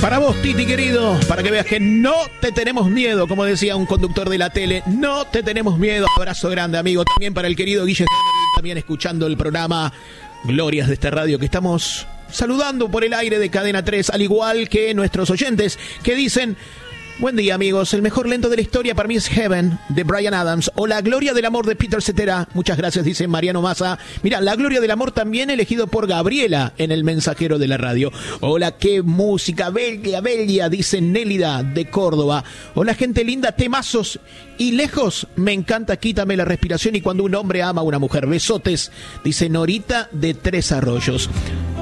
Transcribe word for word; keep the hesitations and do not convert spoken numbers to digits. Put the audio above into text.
Para vos, Titi querido, para que veas que no te tenemos miedo, como decía un conductor de la tele, no te tenemos miedo. Abrazo grande, amigo. También para el querido Guille, también escuchando el programa Glorias de esta radio que estamos saludando por el aire de Cadena tres, al igual que nuestros oyentes que dicen: buen día, amigos. El mejor lento de la historia para mí es Heaven, de Bryan Adams. O La Gloria del Amor, de Peter Cetera. Muchas gracias, dice Mariano Massa. Mira, La Gloria del Amor también elegido por Gabriela en El Mensajero de la Radio. Hola, qué música, bella, bella, dice Nélida, de Córdoba. Hola, gente linda, temazos. Y lejos, me encanta Quítame la respiración y cuando un hombre ama a una mujer. Besotes, dice Norita, de Tres Arroyos.